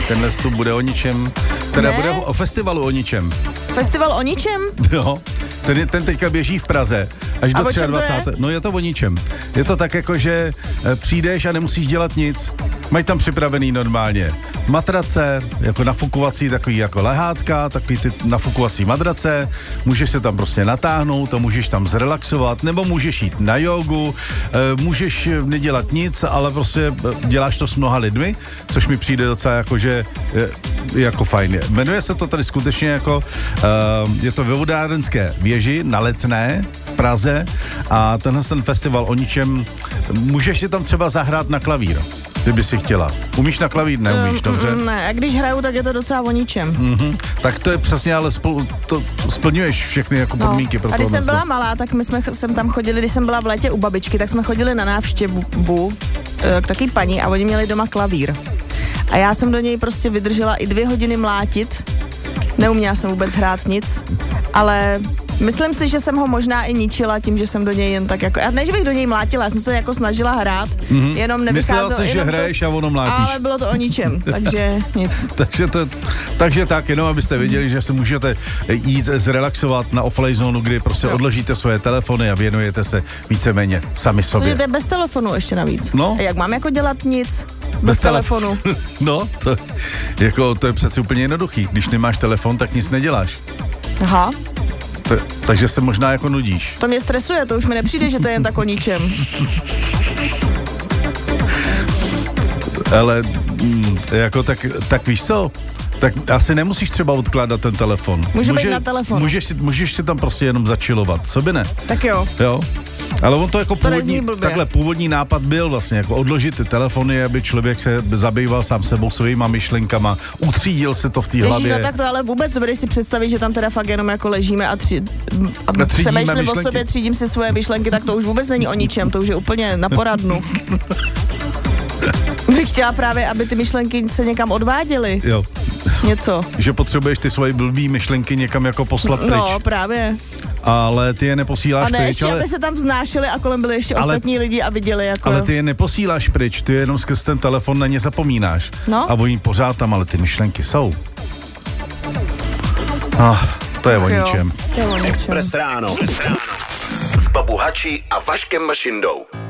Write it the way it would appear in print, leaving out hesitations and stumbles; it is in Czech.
tenhle vstup bude o ničem, teda bude o festivalu o ničem. Festival o ničem? Jo, ten teďka běží v Praze až do 23. No je to o ničem. Je to tak jako, že přijdeš a nemusíš dělat nic. Mají tam připravený normálně matrace, jako nafukovací, takový jako lehátka, takový ty nafukovací madrace, můžeš se tam prostě natáhnout a můžeš tam zrelaxovat, nebo můžeš jít na jogu, můžeš nedělat nic, ale prostě děláš to s mnoha lidmi, což mi přijde docela jako, že jako fajn. Jmenuje se to tady skutečně jako, je to ve vodárenské věži na Letné v Praze a tenhle ten festival o ničem, můžeš si tam třeba zahrát na klavír. Kdyby si chtěla. Umíš na klavír? Neumíš, dobře? Ne, a když hraju, tak je to docela o ničem. Tak to je přesně, ale to splňuješ všechny jako podmínky pro to. A když jsem byla malá, tak my jsme tam chodili, když jsem byla v létě u babičky, tak jsme chodili na návštěvu k taky paní a oni měli doma klavír. A já jsem do něj prostě vydržela i 2 hodiny mlátit. Neuměla jsem vůbec hrát nic, ale myslím si, že jsem ho možná i ničila tím, že jsem do něj jen tak jako... Já ne, že bych do něj mlátila, já jsem se jako snažila hrát, jenom nevycházelo... Myslela jsi, že hraješ a ono mlátíš. Ale bylo to o ničem, takže nic. takže tak, jenom abyste věděli, že se můžete jít zrelaxovat na offline zónu, kdy prostě odložíte svoje telefony a věnujete se víceméně sami sobě. To je bez telefonu ještě navíc. No. A jak mám jako dělat nic? Bez telefonu. No, to je přece úplně jednoduchý. Když nemáš telefon, tak nic neděláš. Aha. Takže se možná jako nudíš. To mě stresuje, to už mi nepřijde, že to je jen tak o ničem. Ale jako tak víš co? Tak asi nemusíš třeba odkládat ten telefon. Můžu být na telefonu. Můžeš si tam prostě jenom začilovat. Co by ne? Tak jo. Jo. Ale on to jako původní nápad byl vlastně, jako odložit ty telefony, aby člověk se zabýval sám sebou, svýma myšlenkama, utřídil se to v té hlavě. Ježiš, no tak to ale vůbec dovedeš si představit, že tam teda fakt jenom jako ležíme a přemýšlím o sobě, třídím si svoje myšlenky, tak to už vůbec není o ničem, to už je úplně na poradnu. Bych chtěla právě, aby ty myšlenky se někam odváděly. Jo. Něco. Že potřebuješ ty svoje blbý myšlenky někam jako poslat pryč. No, právě. Ale ty je neposíláš pryč. A ne, ještě, aby se tam vznášeli a kolem byli ještě ostatní lidi a viděli jako... Ale ty je neposíláš pryč, ty jenom skrz ten telefon na ně zapomínáš. No. A oni pořád tam, ale ty myšlenky jsou. To je o ničem. Express ráno. S Babu Hači a Vaškem Mašindou.